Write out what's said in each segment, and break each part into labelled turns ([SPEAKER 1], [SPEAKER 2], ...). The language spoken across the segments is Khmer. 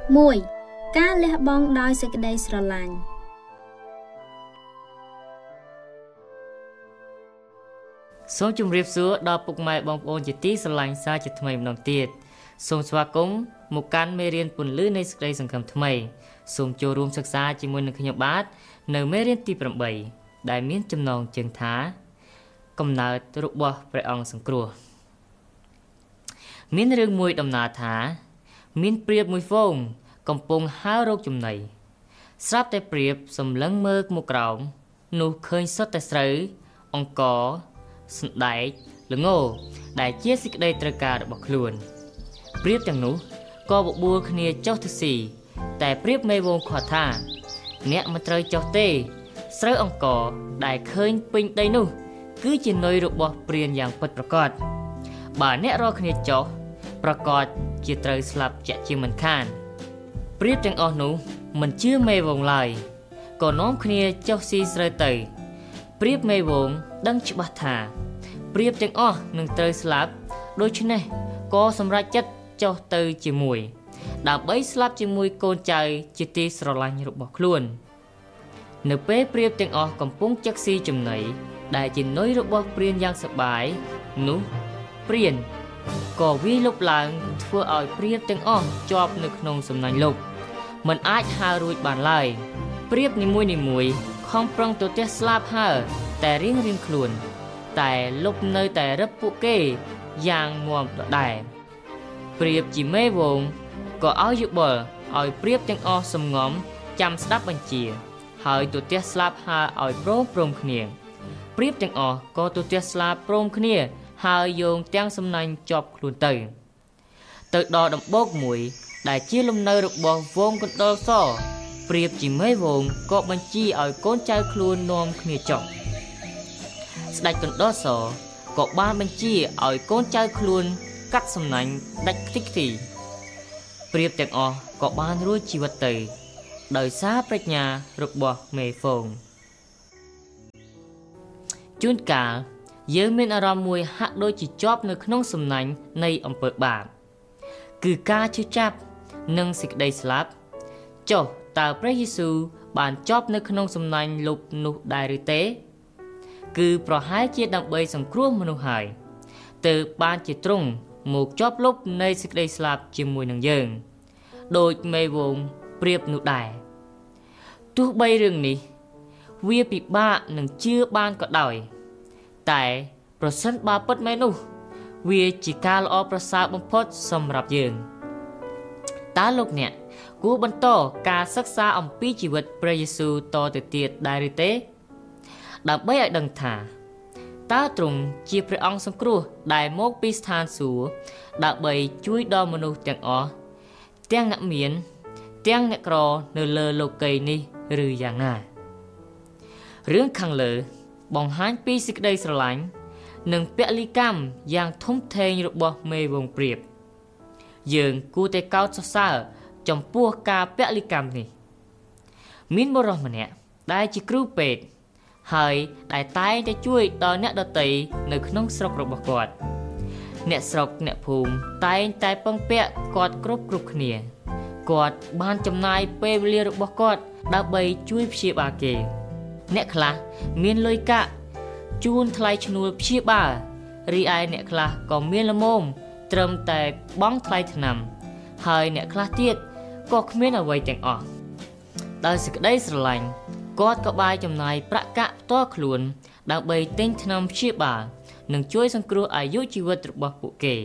[SPEAKER 1] 1. ការលះបង់ដោយសេចក្តីស្រឡាញ់
[SPEAKER 2] សូមជម្រាបសួរដល់ពុកម៉ែបងប្អូនជាទីស្រឡាញ់សាជាថ្មីម្ដងទៀតសូមស្វាគមន៍មកកាន់មេរៀនពន្លឺនៃសេចក្តីសង្ឃឹមថ្មីសូមចូលរួមសិក្សាជាមួយនឹងខ្ញុំបាទនៅមេរៀនទី8ដែលមានចំណងជើងថាកំណើតរបស់ព្រះអង្គសង្គ្រោះមានរឿងមួយដំណើរថាមានព្រាបមួយហ្វូងកំពុងហើររកចំណីស្រាប់តែព្រាបសម្លឹងមើលមកក្រោមនោះឃើញសុទ្ធតែស្រូវអង្ករសណ្ដែកល្ងដែលជាសេចក្តីត្រូវការរបស់ខ្លួនព្រាបទាំងនោះក៏បបួលគ្នាចុះទៅស៊ីតែព្រាបមេវងខត់ថាអ្នកមិនត្រូវចុះទេស្រូវអង្ករដែលឃើញពេញដីនោះគឺជានុយរបស់ព្រានយ៉ាងពិតប្រាកដបើអ្នករកគ្នាចុះប្រកាសជាត្រូវស្លាប់ជាក់ជាមិនខានព្រាបទាំងអស់នោះមិនជឿមេវងឡើយក៏នាំគ្នាចុះស៊ីស្រូវទៅព្រាបមេវងដឹងច្បាស់ថាព្រាបទាំងអស់នឹងត្រូវស្លាប់ដូច្នេះក៏សម្រេចចិត្តចុះទៅជាមួយដើម្បីស្លាប់ជាមួយកូនចៅជាទីស្រឡាញ់របស់ខ្លួននៅពេលព្រាបទាំងអស់កំពុងចឹកស៊ីចំណីដែលជានុយរបស់ព្រានយ៉ាងសប្បាយនោះព្រានក៏វាយលុបឡើងធ្វើឲ្យព្រាបទាំងអស់ជាប់នៅក្នុងសំណាញ់លុបមិនអាចហើររួចបានឡើយព្រាបនីមួយខំប្រឹងទៅទះស្លាប់ហើរតែរៀងខ្លួនតែលុបនៅតែរឹបពួកគេយ៉ាងងាប់ដដែលព្រាបជាមេវងក៏ឲ្យយោបល់ឲ្យព្រាបទាំងអស់សំងំចាំស្ដាប់បញ្ជាហើយទៅទះស្លាប់ហើរឲ្យព្រមគ្នាព្រាបទាំងអស់ក៏ទៅទះស្លាប់ព្រមគ្នាហើយយោងទាំងសំណាញ់ជាប់ខ្លួនទៅដល់ដំបូកមួយដែលជាលំនៅរបស់វងកណ្ដុរសព្រាបជាមេវងក៏បញ្ជាឲ្យកូនចៅខ្លួននាំគ្នាចុះស្ដេចកណ្ដុរសក៏បានបញ្ជាឲ្យកូនចៅខ្លួនកាត់សំណាញ់ដាច់ខ្ទេចខ្ទីព្រាបទាំងអស់ក៏បានរួចជីវិតទៅដោយសារប្រាជ្ញារបស់មេហ្វូងជួនកាលយើងមានអារម្មណ៍មួយហាក់ដូចជាជាប់នៅក្នុងសំណាញ់នៃអំពើបាបគឺការឈឺចាប់និងសេចក្តីស្លាប់ចុះតើព្រះយេស៊ូវបានជាប់នៅក្នុងសំណាញ់លុបនោះដែរឬទេគឺប្រហែលជាដើម្បីសង្គ្រោះមនុស្សហើយទើបបានជាទ្រង់មកជាប់លុបនៃសេចក្តីស្លាប់ជាមួយនឹងយើងដូចមេវងព្រាបនោះដែរទោះបីរឿងនេះវាពិបាកនឹងជឿបានក៏ដោយតែប្រសិនបើពិតមែននោះវាជាការល្អប្រសើរបំផុតសម្រាប់យើងតើលោកអ្នកគួរបន្តការសិក្សាអំពីជីវិតព្រះយេស៊ូវតទៅទៀតដែរឬទេដើម្បីឲ្យដឹងថាតើទ្រង់ជាព្រះអង្គសង្គ្រោះដែលមកពីស្ថានសួគ៌ដើម្បីជួយដល់មនុស្សទាំងអស់ទាំងអ្នកមានទាំងអ្នកក្រនៅលើលោកីយ៍នេះឬយ៉ាងណារឿងខាងលើបង្ហាញពីសេចក្តីស្រឡាញ់និងពលីកម្មយ៉ាងធំធេងរបស់មេវងព្រាបយើងគួរតែកោតសរសើរចំពោះការពលីកម្មនេះមានបុរសម្នាក់ដែលជាគ្រូពេទ្យហើយដែលតែងតែជួយដល់អ្នកដទៃនៅក្នុងស្រុករបស់គាត់អ្នកស្រុកអ្នកភូមិតែងតែពឹងពាក់គាត់គ្រប់គ្នាគាត់បានចំណាយពេលវេលារបស់គាត់ដើម្បីជួយព្យាបាលគេអ្នកខ្លះមានលុយកាក់ជូនថ្លៃឈ្នួលព្យាបាលរីឯអ្នកខ្លះក៏មានល្មមត្រឹមតែបង់ថ្លៃថ្នាំហើយអ្នកខ្លះទៀតក៏គ្មានអ្វីទាំងអស់ដោយសេចក្តីស្រឡាញ់គាត់ក៏បានចំណាយប្រាក់កាក់ផ្ទាល់ខ្លួនដើម្បីទិញថ្នាំព្យាបាលនិងជួយសង្គ្រោះអាយុជីវិតរបស់ពួកគេ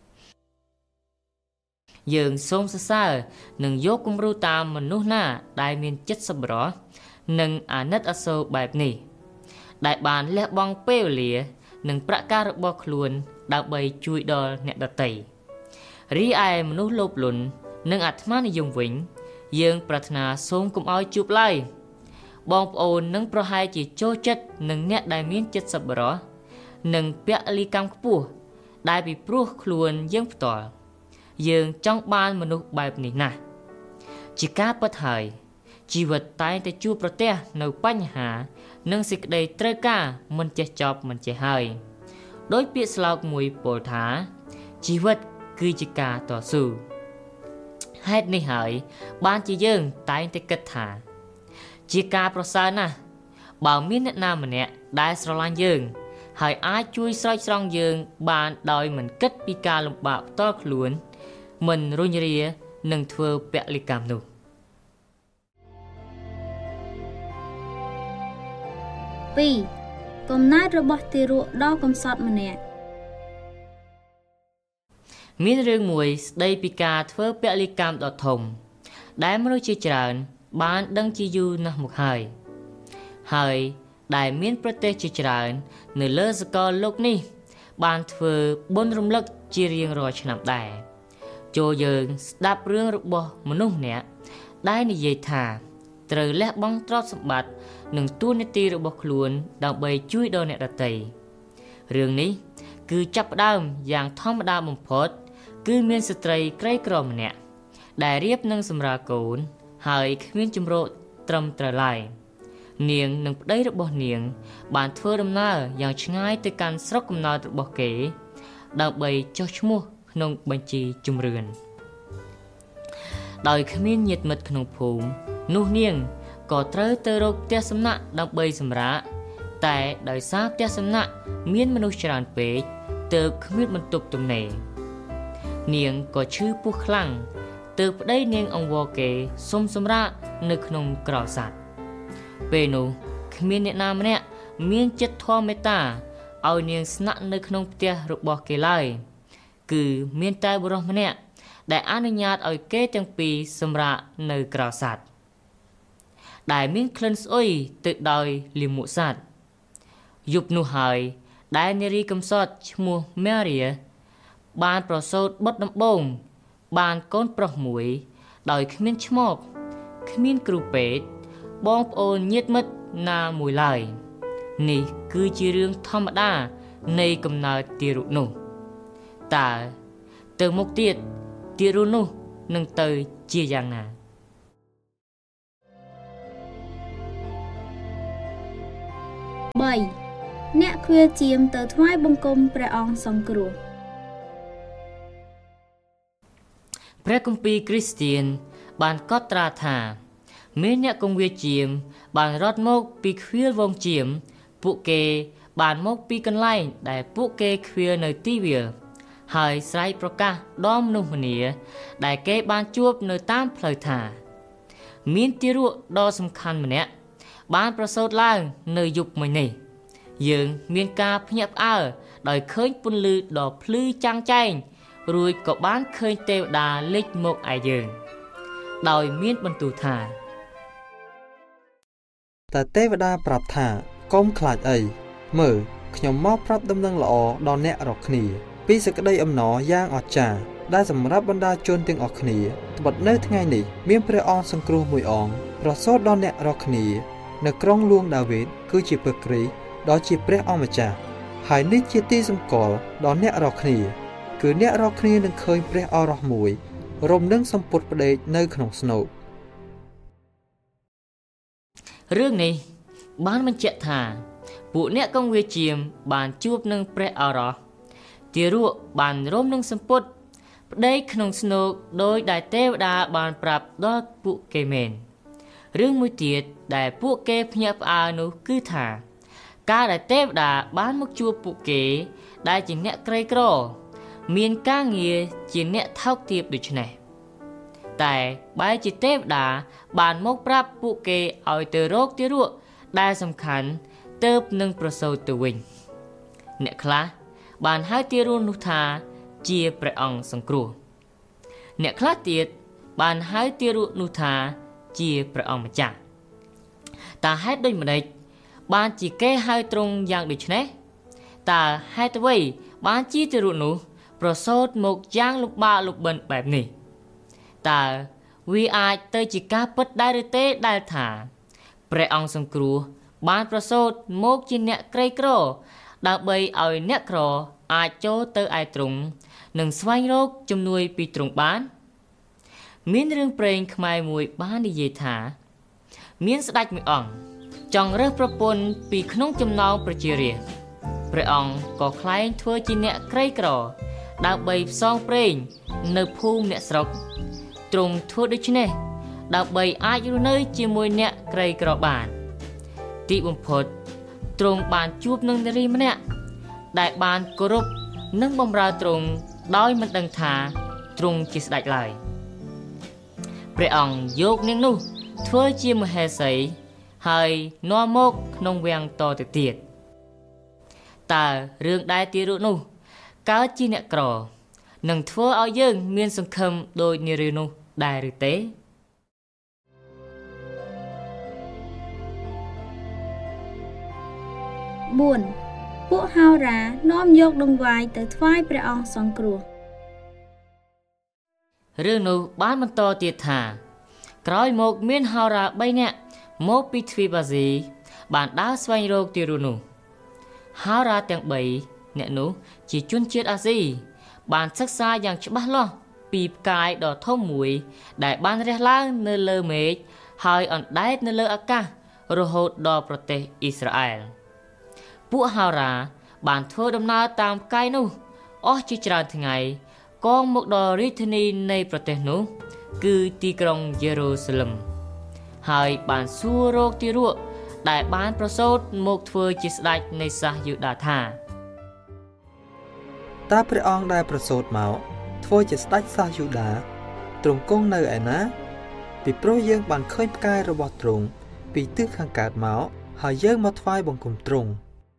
[SPEAKER 2] យើងសូមសរសើរនិងយកគំរូតាមមនុស្សណាដែលមានចិត្តសប្បុរសនិងអាណិតអាសូរបែបនេះដែលបានលះបង់ពេលវេលានិងប្រាក់កាសរបស់ខ្លួនដើម្បីជួយដល់អ្នកដទៃរីឯមនុស្សលោភលន់និងអាត្មានិយមវិញយើងប្រាថ្នាសូមកុំឲ្យជួបឡើយបងប្អូននឹងប្រហែលជាចូលចិត្តនឹងអ្នកដែលមានចិត្តសប្បុរសនិងពលីកម្មខ្ពស់ដែលពីព្រោះខ្លួនយើងផ្ទាល់យើងចង់បានមនុស្សបែបនេះណាស់ជាការពិតហើយជីវិតតែងតែជួបប្រទះនៅបញ្ហានិងសេចក្តីត្រូវការមិនចេះចប់មិនចេះហើយដោយពាក្យស្លោកមួយពោលថាជីវិតគឺជាការតស៊ូហេតុនេះហើយបានជាយើងតែងតែគិតថាជាការប្រសើរណាស់បើមានអ្នកណាម្នាក់ដែលស្រឡាញ់យើងហើយអាចជួយស្រោចស្រង់យើងបានដោយមិនគិតពីការលំបាកផ្ទាល់ខ្លួនមិនរុញរានឹងធ្វើពលិកម្មនោះ
[SPEAKER 1] 2. កំណើតរបស់ទារកដ៏កំសត់ម្នាក់
[SPEAKER 2] មានរឿងមួយស្ដីពីការធ្វើពលិកម្មដ៏ធំដែលមនុស្សជាច្រើនបានដឹងជាយូរណាស់មកហើយដែលមានប្រទេសជាច្រើននៅលើសកលលោកនេះបានធ្វើបុណ្យរំលឹកជារៀងរាល់ឆ្នាំដែរចូលយើងស្ដាប់រឿងរបស់មនុស្សម្នាក់ដែលនិយាយថាត្រូវលះបង់ទ្រព្យសម្បត្តិនិងទួនាទីរបស់ខ្លួនដើម្បីជួយដល់អ្នកដទៃរឿងនេះគឺចាប់ផ្ដើមយ៉ាងធម្មតាបំផុតគឺមានស្ត្រីក្រីក្រម្នាក់ដែលរៀបនឹងសម្រាលកូនហើយគ្មានជំរកត្រឹមត្រូវឡើយនាងនិងប្តីរបស់នាងបានធ្វើដំណើរយ៉ាងឆ្ងាយទៅកាន់ស្រុកកំណើតរបស់គេដើម្បីចុះឈ្មោះក្នុងបញ្ជីជំរឿនដោយគ្មានញាតិមិត្តក្នុងភូមិនោះនាងក៏ត្រូវទៅរកផ្ទះសំណាក់ដើម្បីសម្រាកតែដោយសារផ្ទះសំណាក់មានមនុស្សច្រើនពេកទើបគ្មានបន្ទប់ទំនេរនាងក៏ឈឺពោះខ្លាំងទើបប្តីនាងអង្វរគេសុំសម្រាកនៅក្នុងក្រោលសត្វពេលនោះគ្មានអ្នកណាម្នាក់មានចិត្តធម៌មេត្តាឲ្យនាងស្នាក់នៅក្នុងផ្ទះរបស់គេឡើយគឺមានតែបុរសម្នាក់ដែលអនុញ្ញាតឲ្យគេទាំងពីរសម្រាកនៅក្រោលសត្វដែលមានក្លិនស្អុយទៅដោយលាមកសត្វយប់នោះហើយដែលនារីកំសត់ឈ្មោះម៉ារីបានប្រសូតបុត្រដំបូងបានកូនប្រុសមួយដោយគ្មានឈ្មោះគ្មានគ្រូពេទ្យបងប្អូនញាតិមិត្តណាមួយឡើយនេះគឺជារឿងធម្មតានៃកំណើតទារកនោះតើទៅមុខទៀតទារកនោះនឹងទៅជាយ៉ាងណា
[SPEAKER 1] 3. អ្នកឃ្វាលជាមទៅថ្វាយបង្គំព្រះអង្គសង្គ្រោះ
[SPEAKER 2] ព្រះគម្ពីរគ្រីស្ទានបានកត់ត្រាថាមានអ្នកគង្វាលជាមបានរត់មកពីឃ្វាលវងជាមពួកគេបានមកពីកន្លែងដែលពួកគេឃ្វាលនៅទីវាលហើយស្រែកប្រកាសដល់មនុស្សម្នាដែលគេបានជួបនៅតាមផ្លូវថាមានទារកដ៏សំខាន់ម្នាក់បានប្រសូតឡើងនៅយប់មិញនេះយើងមានការភ្ញាក់ផ្អើលដោយឃើញពន្លឺដ៏ភ្លឺចាំងចែងរួចក៏បានឃើញទេវតាលេចមកឯយើងដោយមានបន្ទូលថា
[SPEAKER 3] តែទេវតាប្រាប់ថាកុំខ្លាចអីមើលខ្ញុំមកប្រាប់ដំណឹងល្អដល់អ្នករាល់គ្នាពីសេចក្តីអំណរយ៉ាងអស្ចារ្យដែលសម្រាប់បណ្ដាជនទាំងអស់គ្នាត្បិតនៅថ្ងៃនេះមានព្រះអង្គសង្គ្រោះមួយអង្គប្រសូតដល់អ្នករាល់គ្នានៅក្រុងហ្លួងដាវីតគឺជាព្រះគ្រីស្ទដ៏ជាព្រះអម្ចាស់ហើយនេះជាទីសម្គាល់ដល់អ្នករាល់គ្នាគឺអ្នករាល់គ្នានឹងឃើញព្រះអរោះមួយរំនឹងសម្ពុតផ្ដេកនៅក្នុងស្នូក
[SPEAKER 2] រឿងនេះបានបញ្ជាក់ថាពួកអ្នកកងវាជាមបានជួបនឹងព្រះអរោះទារកបានរំនឹងសម្ពុតផ្ដេកក្នុងស្នូកដោយដែលទេវតាបានប្រាប់ដល់ពួកគេមែនរឿងមួយទៀតដែលពួកគេភ្ញាក់ផ្អើលនោះគឺថាការដែលទេវតាបានមកជួបពួកគេដែលជាអ្នកក្រីក្រមានការងារជាអ្នកថោកទាបដូច្នេះតែបែរជាទេវតាបានមកប្រាប់ពួកគេឲ្យទៅរកទារកដែលសំខាន់ទើបនឹងប្រសូតទៅវិញអ្នកខ្លះបានហៅទារកនោះថាជាព្រះអង្គសង្គ្រោះអ្នកខ្លះទៀតបានហៅទារកនោះថាជាព្រះអង្គម្ចាស់តើហេតុដូចម្ដេចបានជាគេហៅត្រង់យ៉ាងដូចនេះតើហេតុអ្វីបានជាទារកនោះប្រសូតមកយ៉ាងលំបាកលំបិនបែបនេះតើវាអាចទៅជាការពិតដែរឬទេដែលថាព្រះអង្គសង្គ្រោះបានប្រសូតមកជាអ្នកក្រីក្រដើម្បីឲ្យអ្នកក្រអាចចូលទៅឯទ្រង់និងស្វែងរកជំនួយពីទ្រង់បានមានរឿងព្រេងខ្មែរមួយបាននិយាយថាមានស្ដេចមួយអង្គចង់រើសប្រពន្ធពីក្នុងចំណោមប្រជារាស្ត្រព្រះអង្គក៏ខ្លែងធ្វើជាអ្នកក្រីក្រដើម្បីផ្សងព្រេងនៅភូមិអ្នកស្រុកទ្រង់ធ្វើដូច្នេះដើម្បីអាចរស់នៅជាមួយអ្នកក្រីក្របានទីបំផុតទ្រង់បានជួបនឹងនារីម្នាក់ដែលបានគោរពនិងបម្រើទ្រង់ដោយមិនដឹងថាទ្រង់ជាស្ដេចឡើយព្រះអង្គយកនាងនោះធ្វើជាមហេសីហើយនាំមកក្នុងវាំងតទៅទៀតតើរឿងដែលទារកនោះកើតជាអ្នកក្រនឹងធ្វើឲ្យយើងមានសង្ឃឹមដូចនារីនោះដែរឬទេ
[SPEAKER 1] 4. ពួកហោរានាំយកដង្វាយទៅថ្វាយព្រះអង្គសង្គ្រោះ
[SPEAKER 2] រឿងនោះបានបន្តទៀតថាក្រោយមកមានហោរា3នាក់មកពីទ្វីបអាស៊ីបានដើរស្វែងរកទារកនោះហោរាទាំង3អ្នកនោះជាជនជាតិអាស៊ីបានសិក្សាយ៉ាងច្បាស់លាស់ពីផ្កាយដ៏ធំមួយដែលបានរះឡើងនៅលើមេឃហើយអណ្ដែតនៅលើអាកាសរហូតដល់ប្រទេសអ៊ីស្រាអែលពួកហោរាបានធ្វើដំណើរតាមផ្កាយនោះអស់ជាច្រើនថ្ងៃកងមកដល់រាជធានីនៃប្រទេសនោះគឺទីក្រុងយេរូសាឡឹមហើយបានសួររកទារកដែលបានប្រសូតមកធ្វើជាស្ដេចនៃសាសយូដាថា
[SPEAKER 3] តើព្រះអង្គដែលប្រសូតមកធ្វើជាស្ដេចសាសយូដាទ្រង់គង់នៅឯណាពីព្រោះយើងបានឃើញផ្កាយរបស់ទ្រង់ពីទិសខាងកើតមកហើយយើងមកថ្វាយបង្គំទ្រង់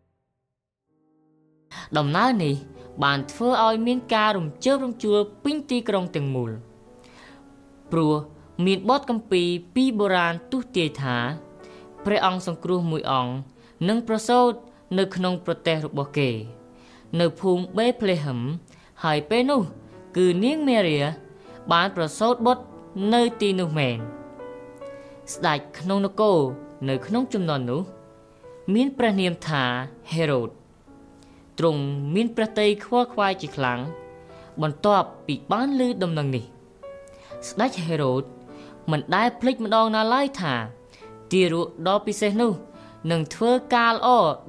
[SPEAKER 2] ដំណើរនេះបានធ្វើឲ្យមានការរំជើបរំជួលពេញទីក្រុងទាំងមូលព្រោះមានបទគម្ពីរពីបុរាណទស្សន៍ទាយថាព្រះអង្គសង្គ្រោះមួយអង្គនឹងប្រសូតនៅក្នុងប្រទេសរបស់គេនៅភូមិបេផ្លេហឹមហើយពេលនោះគឺនាងមេរីបានប្រសូតបុត្រនៅទីនោះមែនស្ដេចក្នុងនគរនៅក្នុងជំនាន់នោះមានព្រះនាមថាហេរ៉ូតទ្រង់មានព្រះទ័យខ្វល់ខ្វាយជាខ្លាំងបន្ទាប់ពីបានឮដំណឹងនេះស្ដេចហេរ៉ូតមិនដែលភ្លេចម្ដងណាឡើយថាទារកដ៏ពិសេសនោះនឹងធ្វើការល្អ